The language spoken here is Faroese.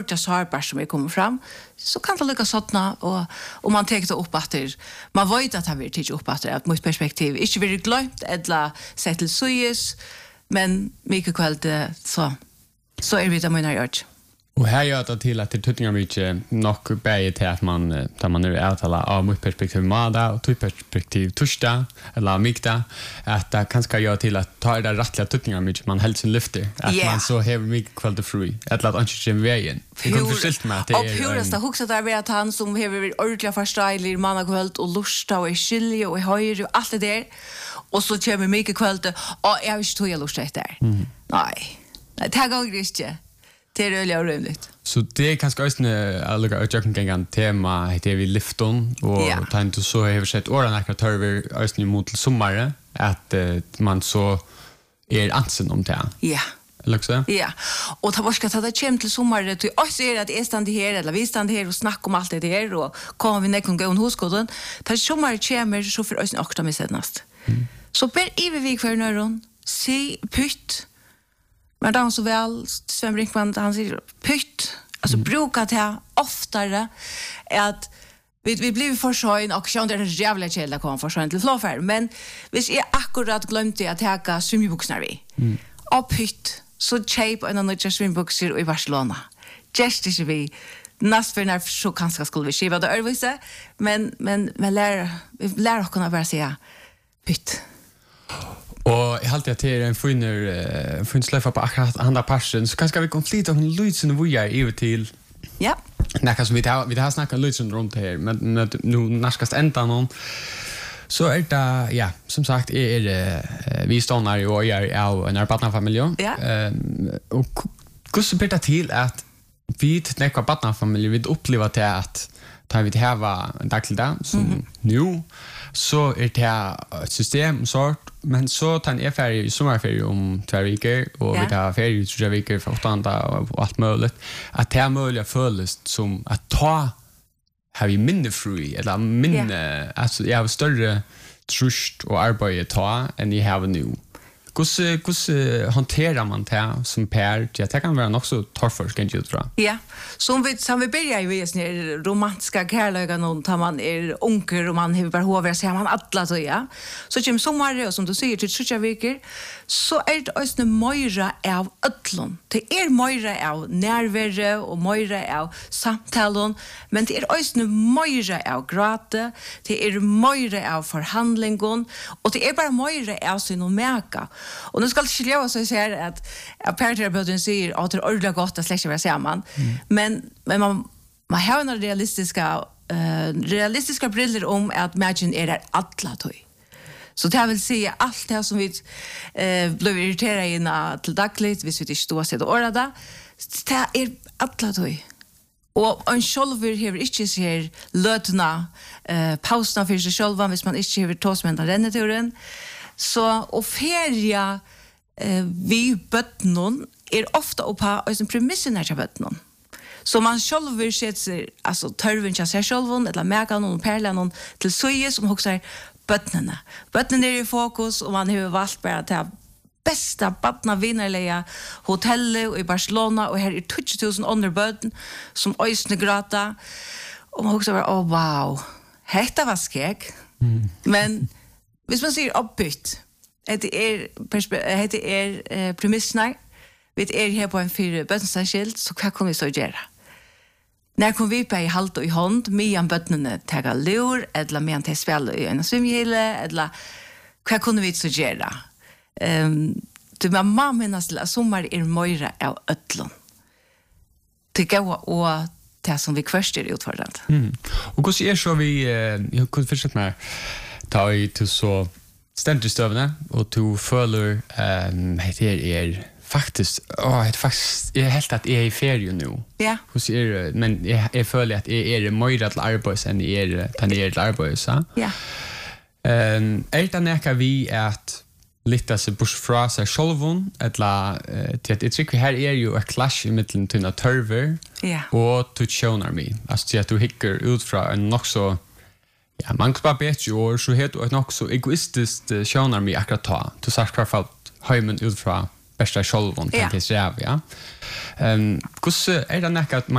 det sårbar som kommer fram, så kan det lyckas sådana och man tar det upp att man vet att han vill titta upp att det mot perspektiv inte vill glömt eller sett till suyes, men mycket kvällt så är det man har gjort. Och här gör det till att det tuttingar mycket nog bättre till att man där man är avtala av mot perspektiv måndag och perspektiv torsdag eller mikta att det kan ska göra till att ta det rättliga tuttingar mycket man helt sin lyfter att man så har mycket kvalitet free eller att inte känna vägen. Det kommer förställt med att det är. Och hur det huxar där vet han som har ordentligt förståelig månadskväll och lusta och skilje och höjer och allt det där. Och så kommer mycket kvalitet och jag vill inte lusta där. Nej. Det går inte. Det är really roligt. Så det är kanske också alla ökningar tema heter vi Lifton och tant så har vi sett åren att törver ösning mot sommaren att man så ansen om det. Ja. Luxa? Ja. Och ta varska ta det kem till sommaren till oss är att är stand här eller vi stand här och snacka om allt det här och kommer vi ner kan gå hos koden. Ta sommar kommer så för oss också med senast. Så per evig för nöron se pytt. Men då så väl Sven Brinkman han säger pytt alltså brukar det oftare att vi blir för sjön och sjön där det jävla källa kom för sjön till flåfär men hvis jag akkurat glömde att ta svimbuxar vi. Och pytt så shape en annan svimbuxar i Barcelona. Just det vi nästan så kanske skulle vi skiva det övervisa men vi lär oss kunna bara säga pytt. Och jag håller att det är en fin släffa på akkurat andra parsen så kanske vi kan flytta om Lutsen och vi är över till ja. Nej, vi har snackat Lutsen runt här men nu närskast ända någon så är det ja, som sagt är vi stannar ju och är av en barnfamilj och hur så blir det till att vi till barnfamilj vi upplever det att tar vi det här var en dag till dag som nu så är det ett system sort men så tar en ferie sommarferie om 2 veckor och vi tar ferie 3 veckor för 8 och allt möjligt att det är möjligt följs som att ta har vi mindre free eller mindre alltså jag har större trust och arbete ta än jag har nu. Hur hanterar man det som per? Det kan vara också torrförst kan jag tro. Ja, som vi börjar ju med romantiska kärleken och tar man onkel och man har bara hovar så man alla så ja. Så kommer sommar och som du säger till 3 veckor så är det också möjra av ödlon. Det är möjra av närvaro och möjra av samtalen men det är också möjra av gråte, det är möjra av förhandlingen och det är bara möjra av sin och märka. Och nu ska det skilja så säger att parterapeuten säger att det är ordentligt gott att släcka vara samman. Men man har en realistiska briller om att matchen är där alla tog. Så det vill säga allt det som vi blev irriterade in till dagligt, hvis vi inte stod och sett årada, det är alla tog. Och en själver har inte ser lötna pauserna för sig själva, hvis man inte har tås med den renneturen. Så och feria vi bötnon är ofta uppa och som premissen är bötnon. Så man själv sätter alltså törven till sig själv eller mäkan och perlan till söje som också är bötnorna. Bötnorna är i fokus och man har valt bara till bästa barna vinnarliga hotellet i Barcelona och här är 20,000 andra bötn som ösne grata och man också bara wow. Detta var skäck. Men hvis man säger uppbytt, det är premisserna, vi är här på en 4 böttensaskilt, så vad kommer vi så göra? När kommer vi på i halt och i hand, medan bötterna tager lur, eller medan de spelar i en svimgille, eller vad kommer vi så göra? Det man minnas till att sommar är möjra av ödlon. Det går och det som vi först är utfordrande. Och hur ser så vi, jag kunde fortsätta med ta i till så ständigt stövna och du följer det faktiskt jag helt att är i ferie nu. Ja. Hur ser men jag följer att är möjligt att arbeta än är arbete så. Ja. Är det näka vi att lite så bush fra sig självon eller till att jag tycker här är ju en clash i mitten till en törver och to shonar me alltså att du hickar ut från en också ja man kan bara bättre år så heter det också egoistiskt shonar me akkurat ta till sagt kvar fall hemmen ut från bästa själv och tänker sig ja. Hur är det näka att